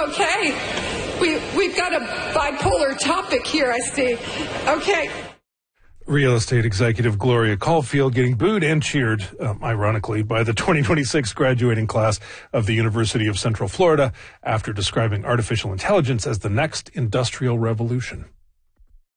Okay. We've got a bipolar topic here, I see. Okay. Real estate executive Gloria Caulfield getting booed and cheered, ironically, by the 2026 graduating class of the University of Central Florida after describing artificial intelligence as the next industrial revolution.